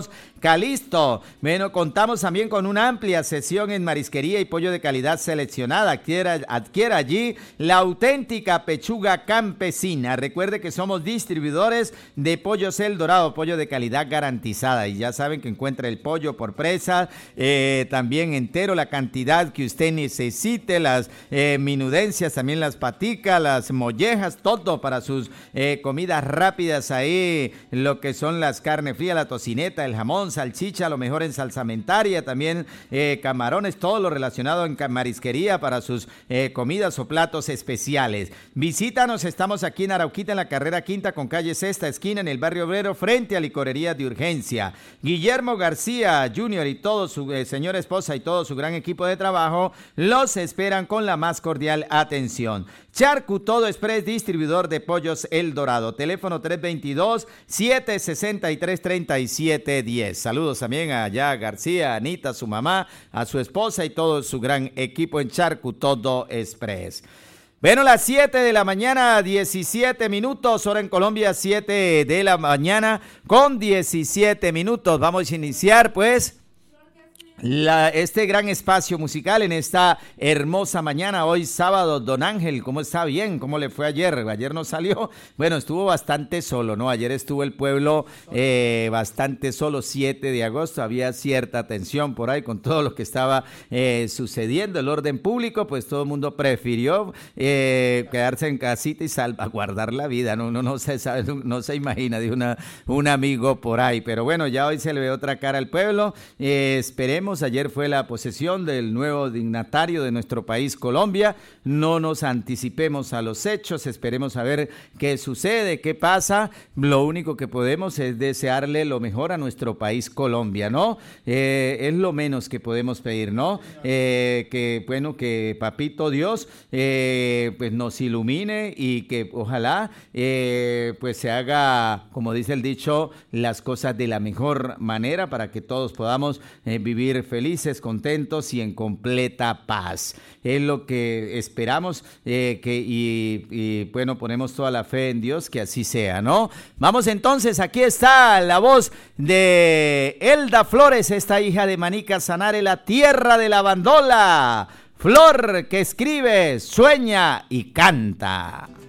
Calisto. Bueno, contamos también con una amplia sesión en marisquería y pollo de calidad seleccionada. Adquiera allí la auténtica pechuga campesina. Recuerde que somos distribuidores de Pollos El Dorado, pollo de calidad garantizada. Y ya saben que encuentra el pollo por presa, también entero, la cantidad que usted necesite, las minudencias, también las paticas, las mollejas, todo para sus comidas rápidas ahí, lo que son las carnes frías, la tocineta, el jamón, salchicha, lo mejor en salsamentaria, también camarones, todo lo relacionado en marisquería para sus comidas o platos especiales. Visítanos, estamos aquí en Arauquita, en la carrera quinta con calle Sexta esquina, en el barrio obrero, frente a Licorería de Urgencia. Guillermo García Jr. y todo su señora esposa y todo su gran equipo de trabajo los esperan con la más cordial atención. Charcutodo Express, distribuidor de Pollos El Dorado. Teléfono 322-763-3710. Saludos también allá a García, a Anita, a su mamá, a su esposa y todo su gran equipo en Charcutodo Express. Bueno, las 7 de la mañana, 17 minutos, hora en Colombia, 7 de la mañana con 17 minutos. Vamos a iniciar pues este gran espacio musical en esta hermosa mañana, hoy sábado. Don Ángel, ¿cómo está? Bien, ¿cómo le fue ayer? Ayer no salió, bueno, estuvo bastante solo, ¿no? Ayer estuvo el pueblo bastante solo, 7 de agosto, había cierta tensión por ahí con todo lo que estaba sucediendo, el orden público, pues todo el mundo prefirió quedarse en casita y salvaguardar la vida, no se sabe, no se imagina, dijo un amigo por ahí, pero bueno, ya hoy se le ve otra cara al pueblo, esperemos. Ayer fue la posesión del nuevo dignatario de nuestro país, Colombia. No nos anticipemos a los hechos, esperemos a ver qué sucede, qué pasa. Lo único que podemos es desearle lo mejor a nuestro país, Colombia, ¿no? Es lo menos que podemos pedir, ¿no? Que Papito Dios pues nos ilumine y que ojalá pues se haga, como dice el dicho, las cosas de la mejor manera para que todos podamos vivir felices, contentos y en completa paz. Es lo que esperamos y bueno, ponemos toda la fe en Dios que así sea, ¿no? Vamos entonces, aquí está la voz de Elda Flores, esta hija de Manica Sanare, la tierra de la bandola. Flor que escribe, sueña y canta.